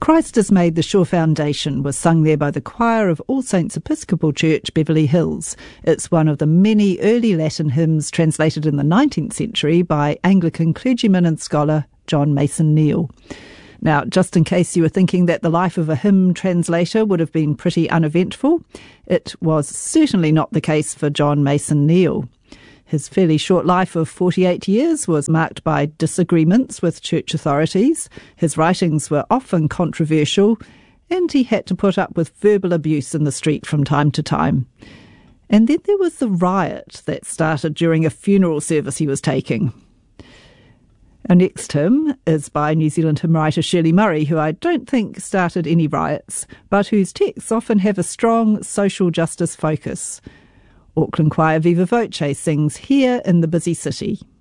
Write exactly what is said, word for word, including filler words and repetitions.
Christ Has Made the Sure Foundation was sung there by the choir of All Saints Episcopal Church, Beverly Hills. It's one of the many early Latin hymns translated in the nineteenth century by Anglican clergyman and scholar John Mason Neale. Now, just in case you were thinking that the life of a hymn translator would have been pretty uneventful, it was certainly not the case for John Mason Neale. His fairly short life of forty-eight years was marked by disagreements with church authorities. His writings were often controversial, and he had to put up with verbal abuse in the street from time to time. And then there was the riot that started during a funeral service he was taking. Our next hymn is by New Zealand hymn writer Shirley Murray, who I don't think started any riots, but whose texts often have a strong social justice focus. Auckland Choir Viva Voce sings Here in the Busy City.